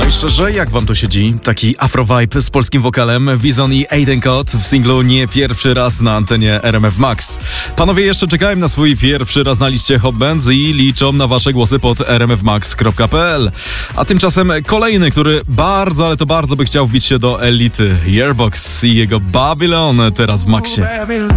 Szczerze, jak wam to siedzi? Taki afro-vibe z polskim wokalem, Wizon i Aiden Cott w singlu nie pierwszy raz na antenie RMF Max. Panowie jeszcze czekają na swój pierwszy raz na liście Hot Bands i liczą na wasze głosy pod rmfmax.pl. A tymczasem kolejny, który bardzo, ale to bardzo by chciał wbić się do elity. Yearbox i jego Babylon teraz w Maxie.